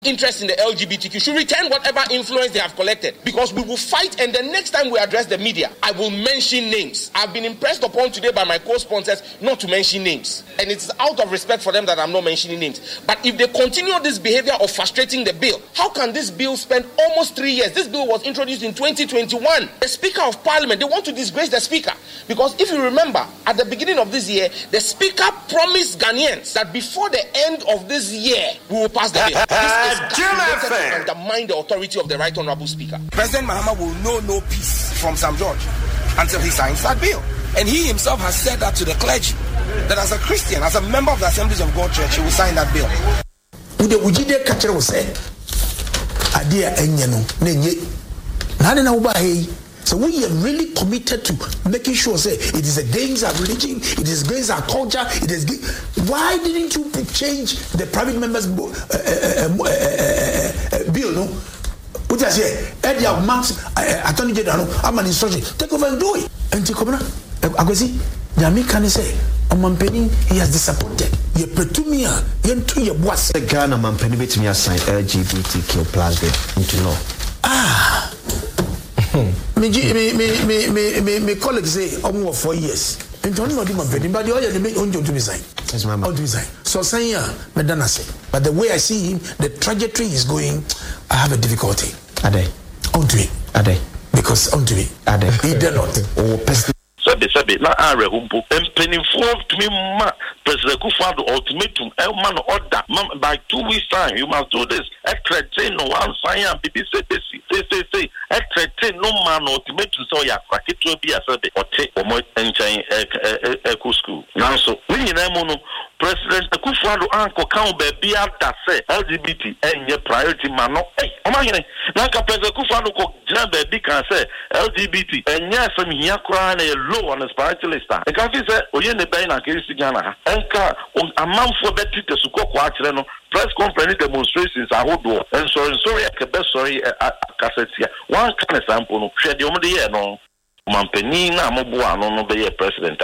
interest in the LGBTQ should return whatever influence they have collected, because we will fight, and the next time we address the media, I will mention names. I've been impressed upon today by my co-sponsors not to mention names, and it's out of respect for them that I'm not mentioning names. But if they continue this behavior of frustrating the bill, how can this bill spend almost 3 years? This bill was introduced in 2021. The Speaker of Parliament, they want to disgrace the Speaker, because if you remember, at the beginning of this year, the Speaker promised Ghanaians that before the end of this year, we will pass the bill. This is to undermine the authority of the Right Honourable Speaker. President Mahama will know no peace from Sam George until he signs that bill. And he himself has said that to the clergy, that as a Christian, as a member of the Assemblies of God Church, he will sign that bill. So we are really committed to making sure, say, it is against our religion, it is against our culture, it is. Why didn't you change the private members' bill? No, what I say, Eddie of Max, Attorney General, I'm an instruction. Take over and do it. And take over. I go see. Yami can say, Omampeni, he has disappointed. You pretumia, you to your boss. The Ghana Mampeni with me assign LGBTQ plus into law. Me colleagues say almost 4 years. And don't know him, but you make on to resign. Yes, ma'am. On to resign. So saying, Madonna say, but the way I see him, the trajectory is going. I have a difficulty. Ade. On to it. Ade. Because on to it. Ade. He did not. Oh, Sabi na are humpo empenifo to me ma President Kufuor ultimatum man order by 2 weeks time you must do this threaten no one sign bibi say threaten no man ultimatum so ya kwaketo bi asabe ote omo enchen school now so when you know President Kufuor anko kan ba bia da say LGBT enye priority man no omahene na ka President Kufuor ko jina ba bi kan say LGBT enye some hia kra na low on the spiritualist. I can't say, Oye Nebay and Kirisi Ghana. Enka, a month for Betty to Suko Quatreno, press conference demonstrations are hold. And sorry, I can best sorry, Cassetia. One kind of sample, share the only year, no. Mampenina, Mobua, no, be a president.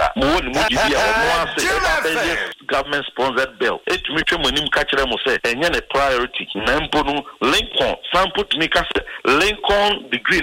Government sponsored bill. It mutual when him catch them say, and a priority. Namponu, Lincoln, some put me Lincoln degree.